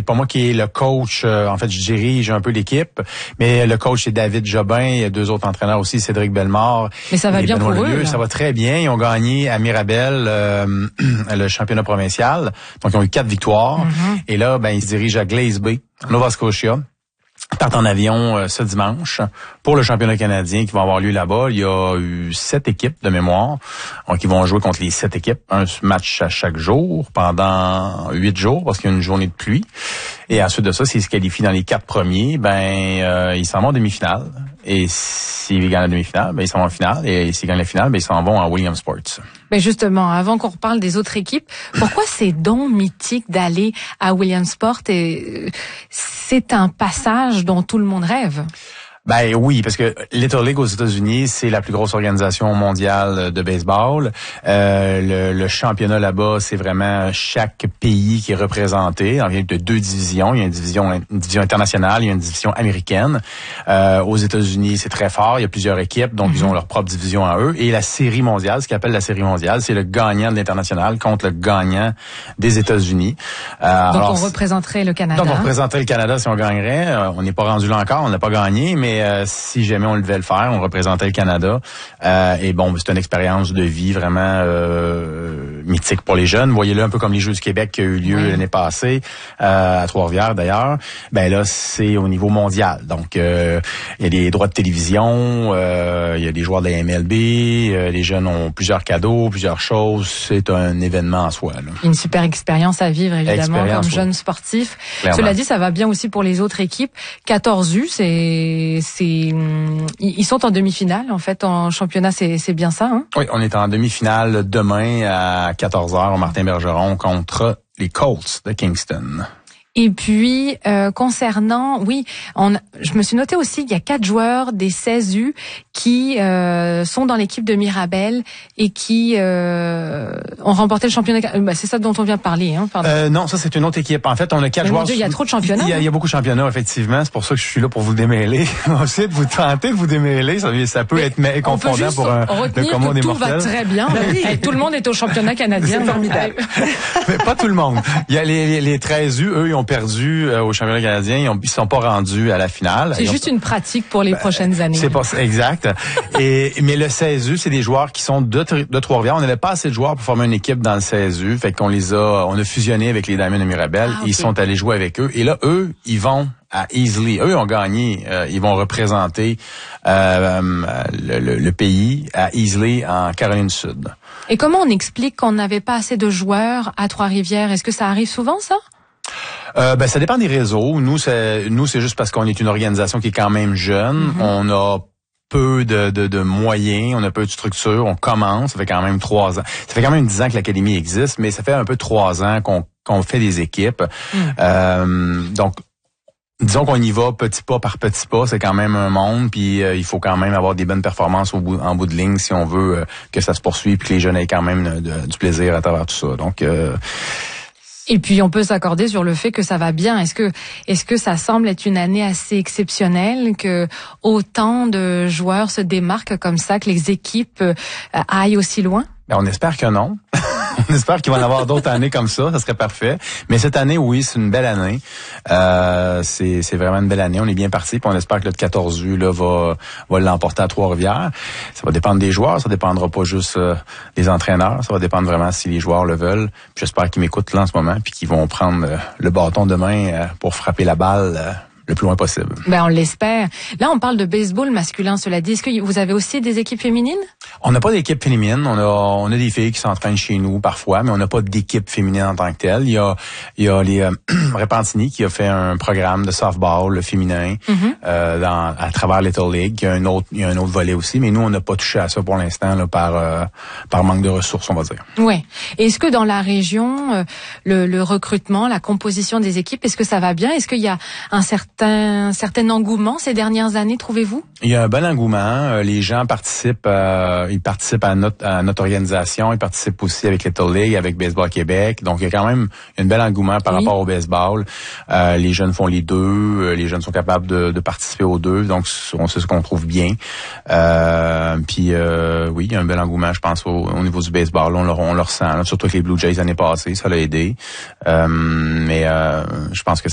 pas moi qui est le coach. En fait, je dirige un peu l'équipe, mais le coach c'est David Jobin. Il y a 2 autres entraîneurs aussi, Cédric Bellemare. Mais ça va bien pour eux. Ça va très bien. Ils ont gagné à Mirabel le championnat provincial. Donc, ils ont eu 4 victoires. Mm-hmm. Et là, ils se dirigent à Glace Bay, Nova Scotia. Ils partent en avion ce dimanche pour le championnat canadien qui va avoir lieu là-bas. Il y a eu 7 équipes de mémoire. Donc, ils vont jouer contre les 7 équipes. Un match à chaque jour pendant 8 jours parce qu'il y a une journée de pluie. Et ensuite de ça, s'ils se qualifient dans les 4 premiers, ils s'en vont en demi-finale. Et s'ils gagnent la demi-finale, ils s'en vont en finale. Et s'ils gagnent la finale, ils s'en vont en Williams Sports. Mais justement, avant qu'on reparle des autres équipes, pourquoi c'est donc mythique d'aller à Williamsport et c'est un passage dont tout le monde rêve? Oui, parce que Little League aux États-Unis, c'est la plus grosse organisation mondiale de baseball. Le championnat là-bas, c'est vraiment chaque pays qui est représenté. Il y a de 2 divisions. Il y a une division internationale, il y a une division américaine. Aux États-Unis, c'est très fort. Il y a plusieurs équipes, donc ils ont leur propre division à eux. Et la série mondiale, ce qu'ils appellent la série mondiale, c'est le gagnant de l'international contre le gagnant des États-Unis. Donc on représenterait le Canada. Donc on représenterait le Canada si on gagnerait. On n'est pas rendu là encore, on n'a pas gagné, mais si jamais on devait le faire, on représentait le Canada. Et c'est une expérience de vie vraiment mythique pour les jeunes. Voyez-le un peu comme les Jeux du Québec qui a eu lieu l'année passée, à Trois-Rivières d'ailleurs. Là, c'est au niveau mondial. Donc, il y a des droits de télévision, il y a des joueurs de la MLB, les jeunes ont plusieurs cadeaux, plusieurs choses. C'est un événement en soi. Là. Une super expérience à vivre, évidemment, comme jeune sportif. Clairement. Cela dit, ça va bien aussi pour les autres équipes. 14U, ils sont en demi-finale, en fait, en championnat, c'est bien ça, hein? Oui, on est en demi-finale demain à 14h au Martin Bergeron contre les Colts de Kingston. Et puis, concernant, je me suis noté aussi qu'il y a 4 joueurs des 16U qui sont dans l'équipe de Mirabel et qui ont remporté le championnat. C'est ça dont on vient de parler, hein? Non, ça c'est une autre équipe. En fait, on a 4 joueurs. Mon Dieu, il y a trop de championnats. Il y a beaucoup de championnats, effectivement. C'est pour ça que je suis là pour vous démêler. Ensuite, vous tentez de vous démêler, ça peut être confondant pour le commun des mortels. Tout va très bien. Tout le monde est au championnat canadien. C'est formidable. Mais pas tout le monde. Il y a les 13U, eux, ils ont perdu au championnat canadien. Ils sont pas rendus à la finale. C'est juste une pratique pour les prochaines années. C'est pas exact. Mais le 16U, c'est des joueurs qui sont de Trois-Rivières. On n'avait pas assez de joueurs pour former une équipe dans le 16U. Fait qu'on on a fusionné avec les Diamonds de Mirabel. Okay. Ils sont allés jouer avec eux. Et là, eux, ils vont à Easley. Eux ont gagné. Ils vont représenter le pays à Easley, en Caroline du Sud. Et comment on explique qu'on n'avait pas assez de joueurs à Trois-Rivières? Est-ce que ça arrive souvent, ça? Ça dépend des réseaux. Nous, c'est juste parce qu'on est une organisation qui est quand même jeune. Mm-hmm. On a peu de moyens, on a peu de structure, on commence, ça fait quand même 3 ans. Ça fait quand même 10 ans que l'Académie existe, mais ça fait un peu 3 ans qu'on fait des équipes. Donc, disons qu'on y va petit pas par petit pas, c'est quand même un monde, puis il faut quand même avoir des bonnes performances en bout de ligne si on veut que ça se poursuive, puis que les jeunes aient quand même du plaisir à travers tout ça. Donc, et puis on peut s'accorder sur le fait que ça va bien. Est-ce que ça semble être une année assez exceptionnelle, que autant de joueurs se démarquent comme ça, que les équipes aillent aussi loin? On espère que non. On espère qu'il va y en avoir d'autres années comme ça serait parfait. Mais cette année, oui, c'est une belle année. C'est vraiment une belle année. On est bien parti, puis on espère que le 14U là va l'emporter à Trois-Rivières. Ça va dépendre des joueurs, ça dépendra pas juste des entraîneurs, ça va dépendre vraiment si les joueurs le veulent. Puis j'espère qu'ils m'écoutent là en ce moment, puis qu'ils vont prendre le bâton demain pour frapper la balle le plus loin possible. On l'espère. Là, on parle de baseball masculin, cela dit. Est-ce que vous avez aussi des équipes féminines? On n'a pas d'équipe féminine. On a des filles qui s'entraînent chez nous parfois, mais on n'a pas d'équipe féminine en tant que telle. Il y a les Repentigny qui a fait un programme de softball féminin à travers Little League. Il y a un autre volet aussi, mais nous, on n'a pas touché à ça pour l'instant là, par manque de ressources, on va dire. Ouais. Est-ce que dans la région, le recrutement, la composition des équipes, est-ce que ça va bien? Est-ce qu'il y a un certain engouement ces dernières années, trouvez-vous? Il y a un bon engouement. Les gens participent, ils participent à notre organisation. Ils participent aussi avec Little League, avec Baseball Québec. Donc, il y a quand même un bel engouement par rapport au baseball. Les jeunes font les deux. Les jeunes sont capables de participer aux deux. Donc, c'est ce qu'on trouve bien. Puis, oui, il y a un bel engouement, je pense, au niveau du baseball. On le ressent. Là, surtout avec les Blue Jays l'année passée, ça l'a aidé. Mais je pense que